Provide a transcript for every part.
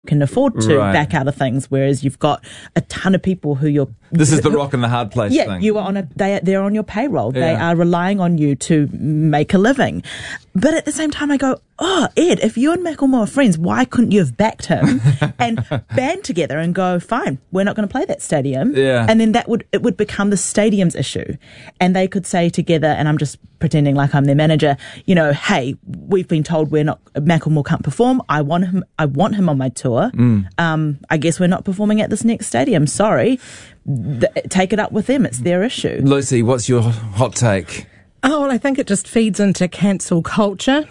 can afford to back out of things, whereas you've got a ton of people This is the rock and the hard place thing. You are they're on your payroll. They are relying on you to make a living. But at the same time, I go, Ed, if you and Macklemore are friends, why couldn't you have backed him and band together and go, fine, we're not going to play that stadium. Yeah. And then it would become the stadium's issue. And they could say together, and I'm just pretending like I'm their manager, hey, we've been told Macklemore can't perform. I want him on my tour. I guess we're not performing at this next stadium. Sorry. Take it up with them. It's their issue. Lucy, what's your hot take? Oh, well, I think it just feeds into cancel culture,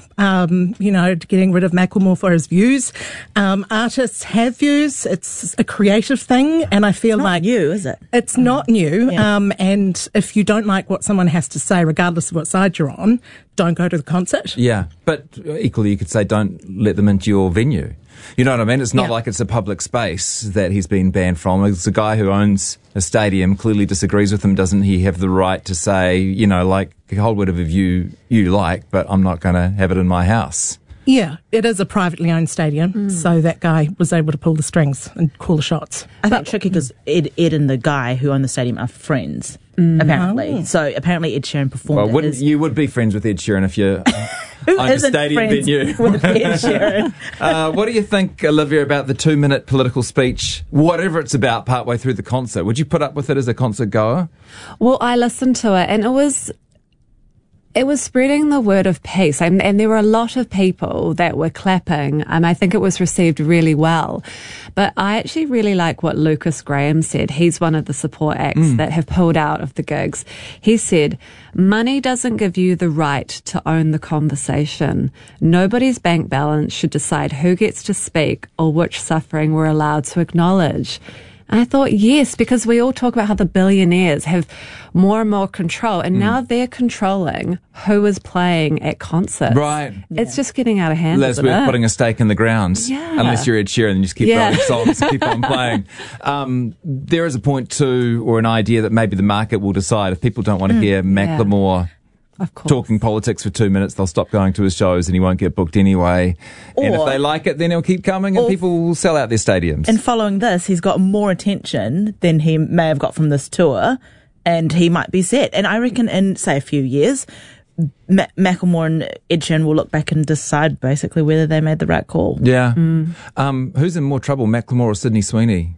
getting rid of Macklemore for his views. Artists have views. It's a creative thing, and I feel it's like... It's not new, is it? It's not new, and if you don't like what someone has to say, regardless of what side you're on, don't go to the concert. Yeah, but equally you could say don't let them into your venue. You know what I mean? It's not like it's a public space that he's been banned from. It's a guy who owns a stadium, clearly disagrees with him. Doesn't he have the right to say, hold whatever view you like, but I'm not going to have it in my house? Yeah, it is a privately owned stadium, so that guy was able to pull the strings and call the shots. I think tricky because Ed and the guy who own the stadium are friends, apparently. Oh. So apparently Ed Sheeran performed. Well, you would be friends with Ed Sheeran if you own a stadium venue. With Ed Sheeran? What do you think, Olivia, about the 2-minute political speech, whatever it's about, partway through the concert? Would you put up with it as a concert goer? Well, I listened to it, and it was spreading the word of peace, and there were a lot of people that were clapping, and I think it was received really well. But I actually really like what Lucas Graham said. He's one of the support acts that have pulled out of the gigs. He said, money doesn't give you the right to own the conversation. Nobody's bank balance should decide who gets to speak or which suffering we're allowed to acknowledge. And I thought, yes, because we all talk about how the billionaires have more and more control, and now they're controlling who is playing at concerts. Right. It's just getting out of hand, That's isn't worth it? putting a stake in the ground. Yeah. Unless you're Ed Sheeran, and you just keep writing songs and keep on playing. There is a point too, or an idea that maybe the market will decide if people don't want to hear Macklemore of course, talking politics for 2 minutes, they'll stop going to his shows and he won't get booked anyway. And if they like it, then he'll keep coming and people will sell out their stadiums. And following this, he's got more attention than he may have got from this tour, and he might be set. And I reckon in, say, a few years, Macklemore and Ed Sheeran will look back and decide basically whether they made the right call. Yeah. Who's in more trouble, Macklemore or Sydney Sweeney?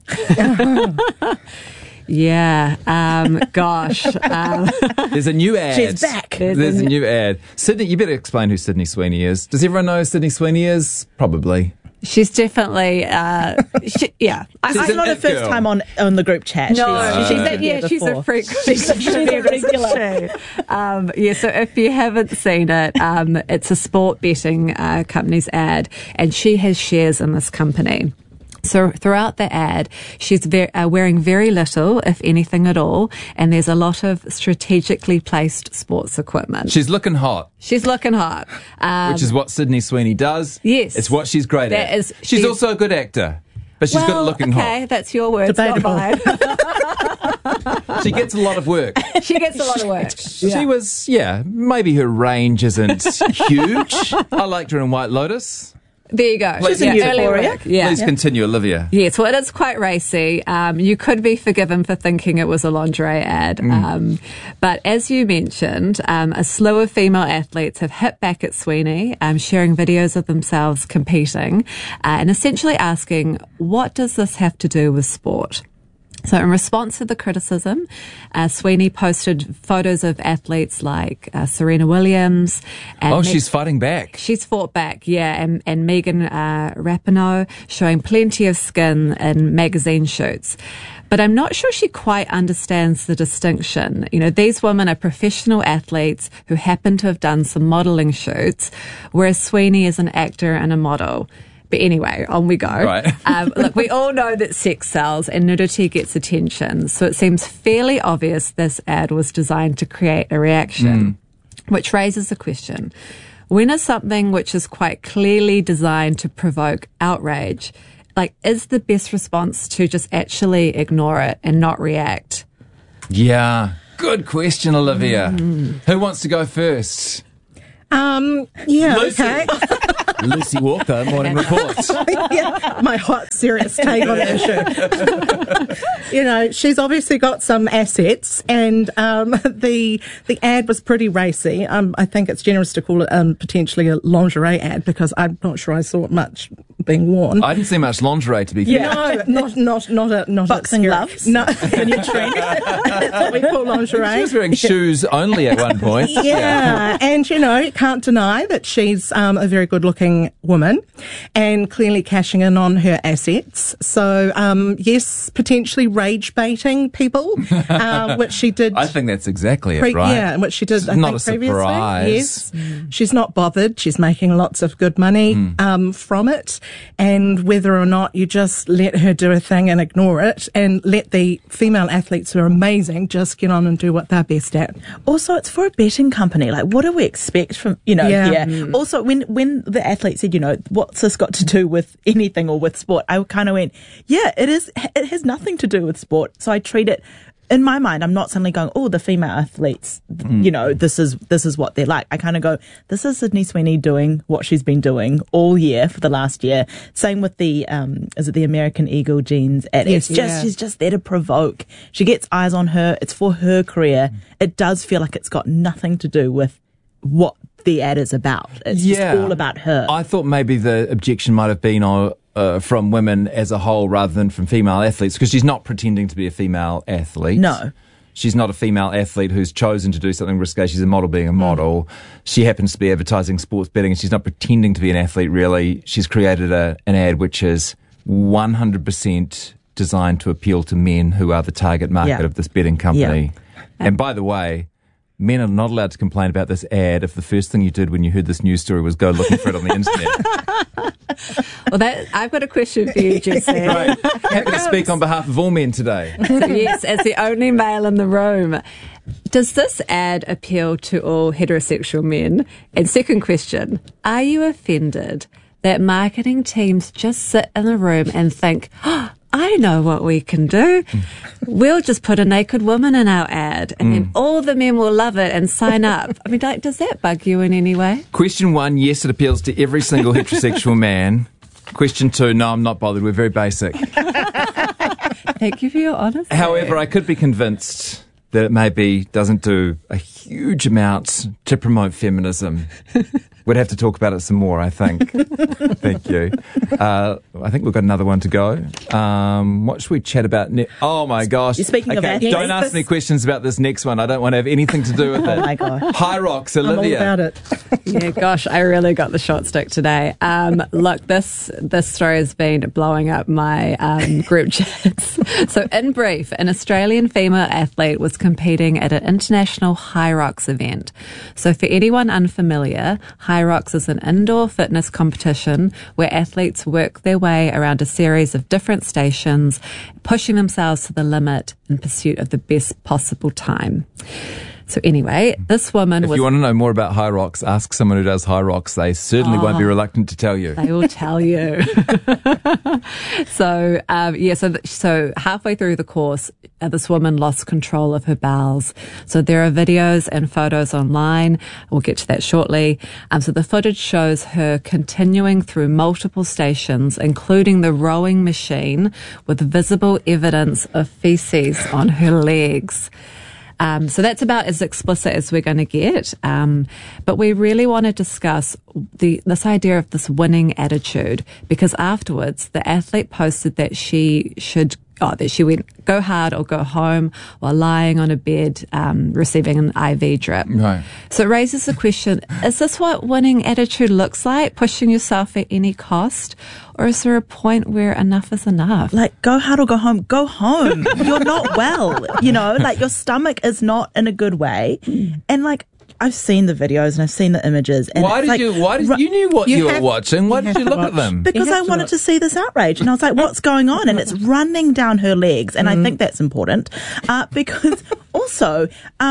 Yeah. Gosh. There's a new ad. She's back. There's a new ad. Sydney, you better explain who Sydney Sweeney is. Does everyone know who Sydney Sweeney is? Probably. She's definitely, yeah. It's not her first time on the group chat. No, she's a frequent. She's a regular. Yeah, so if you haven't seen it, it's a sport betting company's ad, and she has shares in this company. So throughout the ad, she's wearing very little, if anything at all, and there's a lot of strategically placed sports equipment. She's looking hot. She's looking hot. Which is what Sydney Sweeney does. Yes. It's what she's great at. She's also a good actor, but she's good at looking hot. Okay, that's your words, Debatable. not mine. She gets a lot of work. She gets a lot of work. She was, maybe her range isn't huge. I liked her in White Lotus. There you go. She's a Euphoria. Please continue, Olivia. Yes, well, it is quite racy. You could be forgiven for thinking it was a lingerie ad. But as you mentioned, a slew of female athletes have hit back at Sweeney, sharing videos of themselves competing and essentially asking, what does this have to do with sport? So in response to the criticism, Sweeney posted photos of athletes like Serena Williams. And she's fighting back. She's fought back, yeah, and Megan Rapinoe, showing plenty of skin in magazine shoots. But I'm not sure she quite understands the distinction. You know, these women are professional athletes who happen to have done some modelling shoots, whereas Sweeney is an actor and a model. But anyway, on we go. Right. Look, we all know that sex sells and nudity gets attention. So it seems fairly obvious this ad was designed to create a reaction, which raises a question. When is something which is quite clearly designed to provoke outrage, is the best response to just actually ignore it and not react? Yeah. Good question, Olivia. Who wants to go first? Yeah, Lucy. okay. Lucy Walker, Morning Reports. Yeah, my hot, serious take on the issue. You know, she's obviously got some assets, and the ad was pretty racy. I think it's generous to call it potentially a lingerie ad, because I'm not sure I saw much being worn. I didn't see much lingerie, to be fair. No, not Boxing gloves. No, The new trend. that's what we call lingerie. She was wearing shoes only at one point. Yeah, and you know, can't deny that she's a very good-looking woman, and clearly cashing in on her assets. So, yes, potentially rage baiting people, which she did. I think that's exactly it, right? Yeah, which she did. It's I not think a previously. surprise. Yes, she's not bothered. She's making lots of good money from it, and whether or not you just let her do a thing and ignore it, and let the female athletes who are amazing just get on and do what they're best at. Also, it's for a betting company. Like, what do we expect from, you know, Yeah. Also, when the athlete said, you know, what's this got to do with anything or with sport? I kind of went, yeah, it has nothing to do with sport. So I treat it, in my mind, I'm not suddenly going, oh, the female athletes, you know, this is what they're like. I kind of go, this is Sydney Sweeney doing what she's been doing all year for the last year. Same with the, is it the American Eagle jeans ad? Yes, She's just there to provoke. She gets eyes on her. It's for her career. It does feel like it's got nothing to do with what the ad is about. It's just all about her. I thought maybe the objection might have been from women as a whole rather than from female athletes, because she's not pretending to be a female athlete. No. She's not a female athlete who's chosen to do something risque. She's a model being a model. She happens to be advertising sports betting, and she's not pretending to be an athlete, really. She's created an ad which is 100% designed to appeal to men who are the target market of this betting company. Yeah. And by the way, men are not allowed to complain about this ad if the first thing you did when you heard this news story was go looking for it on the internet. Well, I've got a question for you, Jesse. Right. Happy to speak on behalf of all men today. So yes, as the only male in the room, does this ad appeal to all heterosexual men? And second question, are you offended that marketing teams just sit in the room and think, oh, I know what we can do. We'll just put a naked woman in our ad, and then all the men will love it and sign up. I mean, does that bug you in any way? Question 1, yes, it appeals to every single heterosexual man. Question 2, no, I'm not bothered. We're very basic. Thank you for your honesty. However, I could be convinced that it maybe doesn't do a huge amount to promote feminism. We'd have to talk about it some more, I think. Thank you. I think we've got another one to go. What should we chat about next? Oh, my gosh. You're speaking of athletes. Don't ask me questions about this next one. I don't want to have anything to do with it. Oh, my God. High Rocks, I'm all Olivia. about it. Yeah, gosh, I really got the short stick today. Look, this story has been blowing up my group chats. So in brief, an Australian female athlete was competing at an international High Rocks event. So for anyone unfamiliar, High Rocks is an indoor fitness competition where athletes work their way around a series of different stations, pushing themselves to the limit in pursuit of the best possible time. So anyway, this woman If you want to know more about High Rocks, ask someone who does High Rocks. They certainly won't be reluctant to tell you. They will tell you. So halfway through the course, this woman lost control of her bowels. So there are videos and photos online. We'll get to that shortly. So the footage shows her continuing through multiple stations, including the rowing machine, with visible evidence of feces on her legs. So that's about as explicit as we're going to get. But we really want to discuss this idea of this winning attitude, because afterwards the athlete posted that she went go hard or go home while lying on a bed, receiving an IV drip. Right. So it raises the question, is this what winning attitude looks like? Pushing yourself at any cost? Or is there a point where enough is enough? Like, go hard or go home. Go home. You're not well. You know, like, your stomach is not in a good way. And, like, I've seen the videos and I've seen the images. And you knew what you were watching. Why did you look at them? Because I wanted to see this outrage. And I was like, what's going on? And it's running down her legs. And I think that's important. Because also,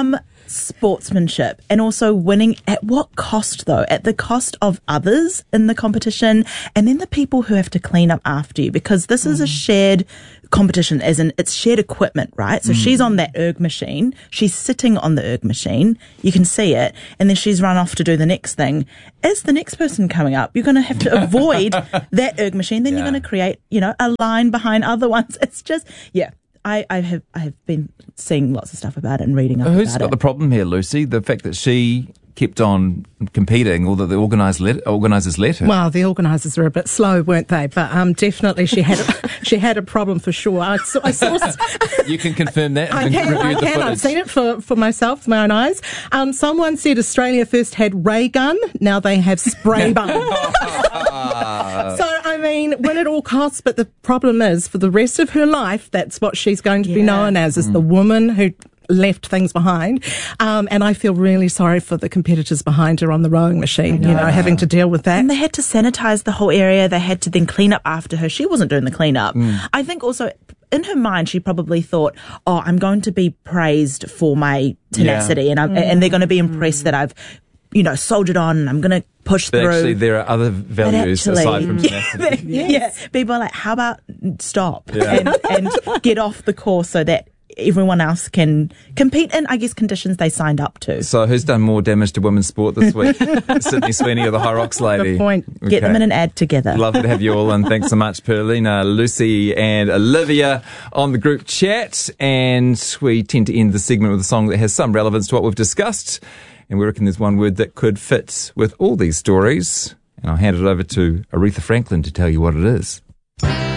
sportsmanship and also winning at what cost though? At the cost of others in the competition and then the people who have to clean up after you, because this is a shared competition, as in it's shared equipment, right? So she's on that erg machine, she's sitting on the erg machine, you can see it, and then she's run off to do the next thing. As the next person coming up, you're going to have to avoid that erg machine, then you're going to create, a line behind other ones. It's just, I have been seeing lots of stuff about it and reading up about it. Who's got the problem here, Lucy? The fact that she kept on competing, or that the organisers let her? Well, the organisers were a bit slow, weren't they? But definitely she had a problem for sure. I saw You can confirm that. I can. I've seen it for myself, with my own eyes. Someone said Australia first had ray gun, now they have spray bun. So, I mean, win at all costs, but the problem is, for the rest of her life, that's what she's going to be known as, is the woman who left things behind. And I feel really sorry for the competitors behind her on the rowing machine, having to deal with that. And they had to sanitize the whole area. They had to then clean up after her. She wasn't doing the cleanup. I think also in her mind, she probably thought, I'm going to be praised for my tenacity and they're going to be impressed that I've, soldiered on and I'm going to push but through. Actually, there are other values aside from tenacity. People are like, how about stop and get off the course so that everyone else can compete in, I guess, conditions they signed up to. So who's done more damage to women's sport this week? Sydney Sweeney or the High Rocks lady? Good point. Okay. Get them in an ad together. Lovely to have you all, and thanks so much, Perlina, Lucy and Olivia on the group chat. And we tend to end the segment with a song that has some relevance to what we've discussed. And we reckon there's one word that could fit with all these stories. And I'll hand it over to Aretha Franklin to tell you what it is.